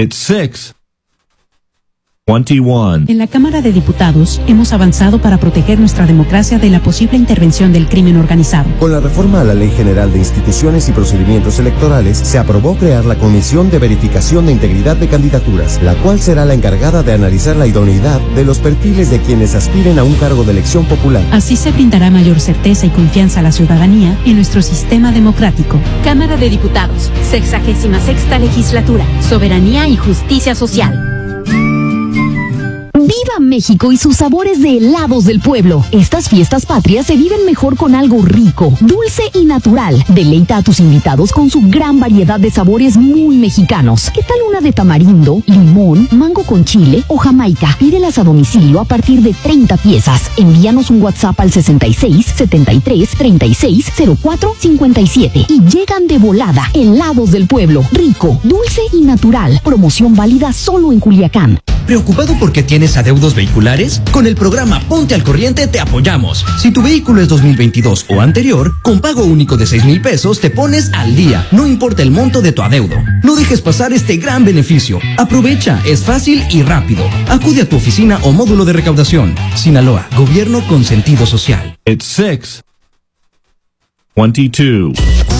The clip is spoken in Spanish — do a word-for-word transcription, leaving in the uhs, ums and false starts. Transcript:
It's six twenty-one. En la Cámara de Diputados hemos avanzado para proteger nuestra democracia de la posible intervención del crimen organizado. Con la reforma a la Ley General de Instituciones y Procedimientos Electorales, se aprobó crear la Comisión de Verificación de Integridad de Candidaturas, la cual será la encargada de analizar la idoneidad de los perfiles de quienes aspiren a un cargo de elección popular. Así se brindará mayor certeza y confianza a la ciudadanía en nuestro sistema democrático. Cámara de Diputados, sexagésima sexta legislatura, soberanía y justicia social. ¡Viva México y sus sabores de helados del pueblo! Estas fiestas patrias se viven mejor con algo rico, dulce y natural. Deleita a tus invitados con su gran variedad de sabores muy mexicanos. ¿Qué tal una de tamarindo, limón, mango con chile o jamaica? Pídelas a domicilio a partir de treinta piezas. Envíanos un WhatsApp al sesenta y seis, setenta y tres, treinta y seis, cero cuatro, cincuenta y siete y llegan de volada. Helados del pueblo, rico, dulce y natural. Promoción válida solo en Culiacán. ¿Preocupado porque tienes adeudos vehiculares? Con el programa Ponte al Corriente te apoyamos. Si tu vehículo es dos mil veintidós o anterior, con pago único de seis mil pesos te pones al día, no importa el monto de tu adeudo. No dejes pasar este gran beneficio. Aprovecha, es fácil y rápido. Acude a tu oficina o módulo de recaudación. Sinaloa, gobierno con sentido social. It's six twenty-two.